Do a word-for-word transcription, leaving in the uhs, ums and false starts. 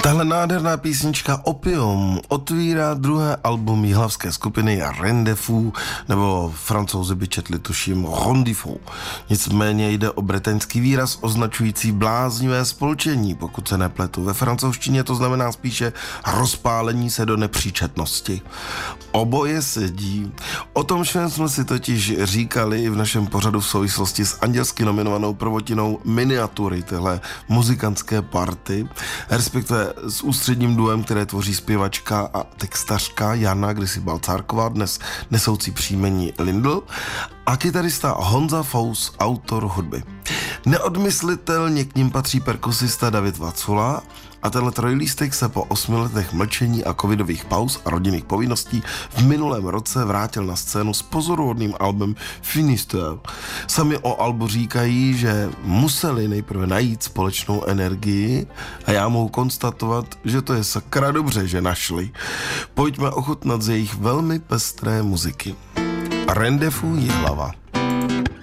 Tahle nádherná písnička Opium otvírá druhé album jihlavské skupiny Rendezvous, nebo Francouzi by četli tuším Rendezvous. Nicméně jde o britaňský výraz označující bláznivé spolčení, pokud se nepletu. Ve francouzštině to znamená spíše rozpálení se do nepříčetnosti. Oboje sedí. O tom všem jsme si totiž říkali i v našem pořadu v souvislosti s andělsky nominovanou prvotinou Miniatury, téhle muzikantské party, respektive s ústředním duem, které tvoří zpěvačka a textařka Jana, kdysi Balcárková, dnes nesoucí příjmení Lindl, a kytarista Honza Fous, autor hudby. Neodmyslitelně k ním patří perkusista David Vacula a tenhle trojlístek se po osmi letech mlčení a covidových pauz a rodinných povinností v minulém roce vrátil na scénu s pozoruhodným albem Finistère. Sami o albu říkají, že museli nejprve najít společnou energii a já mohu konstatovat, že to je sakra dobře, že našli. Pojďme ochutnat z jejich velmi pestré muziky. Rendezvous Jihlava.